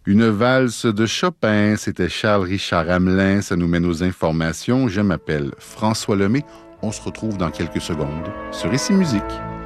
Une valse de Chopin, c'était Charles-Richard Hamelin. Ça nous mène aux informations. Je m'appelle François Lemay. On se retrouve dans quelques secondes sur Ici Musique.